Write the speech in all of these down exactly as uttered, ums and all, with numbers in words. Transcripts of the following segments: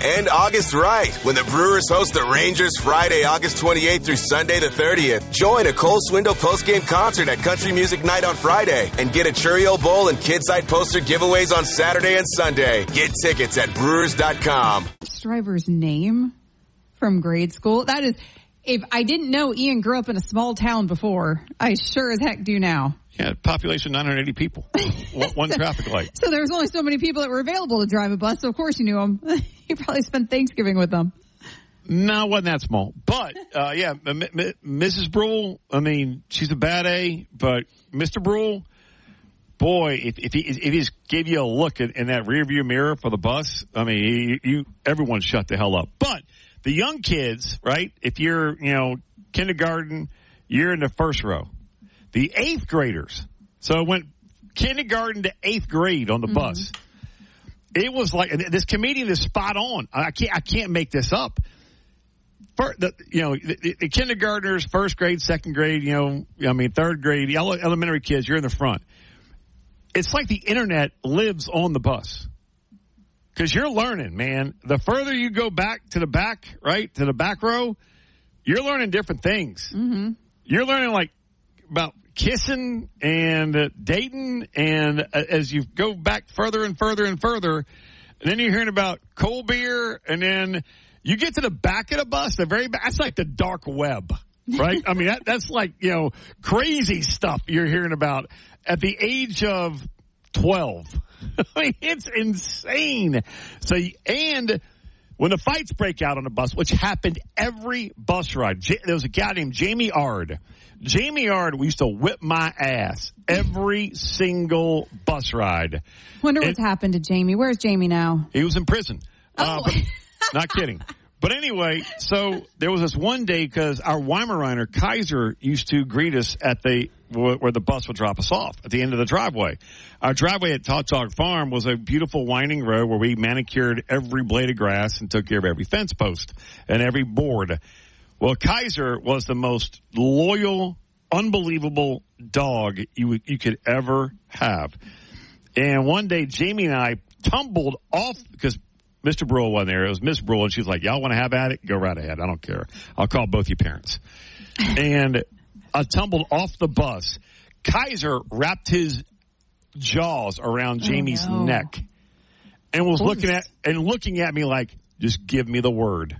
and August right when the Brewers host the Rangers Friday, August twenty-eighth through Sunday the thirtieth. Join a Cole Swindle postgame concert at Country Music Night on Friday and get a Cheerio Bowl and Kidside poster giveaways on Saturday and Sunday. Get tickets at brewers dot com. Driver's name from grade school. That is, if I didn't know Ian grew up in a small town before, I sure as heck do now. Yeah, population nine hundred eighty people. one, one so, traffic light. So there was only so many people that were available to drive a bus, so of course you knew them. You probably spent Thanksgiving with them. No, it wasn't that small. But, uh, yeah, M- M- Missus Brule, I mean, she's a bad A, but Mister Brule, boy, if, if he if he just gave you a look in, in that rearview mirror for the bus, I mean, you, you everyone shut the hell up. But the young kids, right, if you're, you know, kindergarten, you're in the first row. The eighth graders, so it went kindergarten to eighth grade on the mm-hmm. bus. It was like, this comedian is spot on. I can't, I can't make this up. For the, you know, the, the kindergartners, first grade, second grade, you know, I mean, third grade, elementary kids, you're in the front. It's like the internet lives on the bus. Because you're learning, man. The further you go back to the back, right, to the back row, you're learning different things. Mm-hmm. You're learning, like, about kissing and uh, dating, and uh, as you go back further and further and further, and then you're hearing about cold beer, and then you get to the back of the bus, the very back, that's like the dark web, right? I mean, that, that's like, you know, crazy stuff you're hearing about at the age of twelve. I mean, it's insane. So, and when the fights break out on the bus, which happened every bus ride, J- there was a guy named Jamie Ard. Jamie Ard, we used to whip my ass every single bus ride. Wonder and what's happened to Jamie. Where's Jamie now? He was in prison. Oh. Uh, but, not kidding. But anyway, so there was this one day because our Weimaraner, Kaiser, used to greet us at the where the bus would drop us off at the end of the driveway. Our driveway at Tautog Farm was a beautiful winding road where we manicured every blade of grass and took care of every fence post and every board. Well, Kaiser was the most loyal, unbelievable dog you you could ever have. And one day, Jamie and I tumbled off because Mister Brule wasn't there. It was Miss Brule, and she was like, y'all want to have at it? Go right ahead. I don't care. I'll call both your parents. And I tumbled off the bus. Kaiser wrapped his jaws around Jamie's oh, no. neck and was looking at and looking at me like, just give me the word.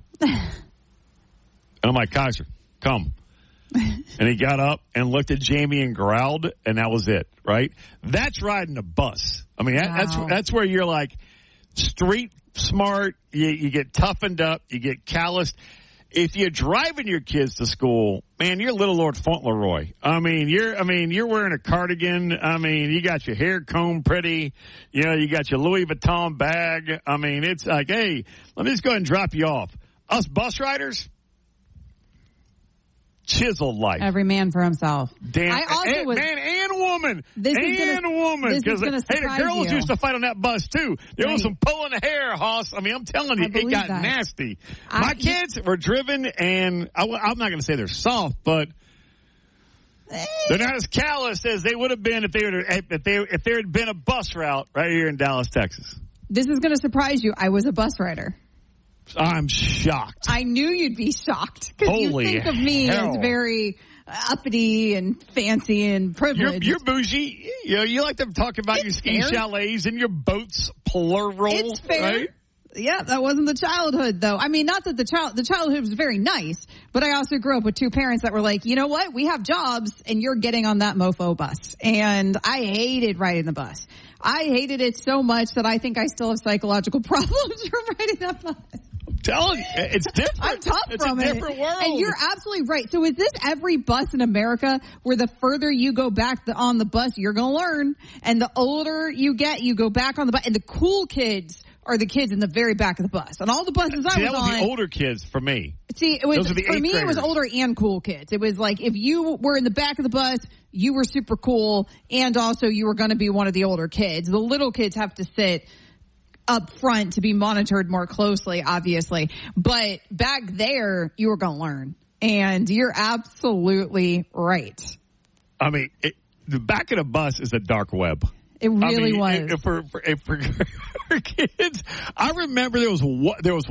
And I'm like, Kaiser, come. And he got up and looked at Jamie and growled, and that was it, right? That's riding a bus. I mean, that, wow. that's that's where you're like street smart, you, you get toughened up, you get calloused. If you're driving your kids to school, man, you're little Lord Fauntleroy. I mean, you're I mean, you're wearing a cardigan. I mean, you got your hair combed pretty. You know, you got your Louis Vuitton bag. I mean, it's like, hey, let me just go ahead and drop you off. Us bus riders, chiseled life. Every man for himself. Damn, I also and, was, man and woman. This and is gonna, woman. This is gonna hey, the girls you. used to fight on that bus, too. There right. was some pulling the hair, Hoss. I mean, I'm telling you, it got that. nasty. I, My kids were driven, and I, I'm not going to say they're soft, but they're not as callous as they would have been if they were if they if there had been a bus route right here in Dallas, Texas. This is going to surprise you. I was a bus rider. I'm shocked. I knew you'd be shocked because you think of me hell. as very uppity and fancy and privileged. You're, you're bougie. You know, you like to talk about it's your ski fair. chalets and your boats, plural. It's fair. Right? Yeah, that wasn't the childhood, though. I mean, not that the child the childhood was very nice, but I also grew up with two parents that were like, you know what? We have jobs, and you're getting on that mofo bus. And I hated riding the bus. I hated it so much that I think I still have psychological problems from riding that bus. I'm telling you, it's different. I'm tough it's from a it. different world. And you're absolutely right. So is this every bus in America where the further you go back the, on the bus, you're going to learn, and the older you get, you go back on the bus, and the cool kids are the kids in the very back of the bus. On all the buses see, I was, that was on, the older kids for me. See, it was Those are the for me. graders. It was older and cool kids. It was like if you were in the back of the bus, you were super cool, and also you were going to be one of the older kids. The little kids have to sit up front to be monitored more closely, obviously. But back there, you were going to learn, and you're absolutely right. I mean, it, the back of the bus is a dark web. It really I mean, was. It, for, for, for, for kids, I remember there was one, there was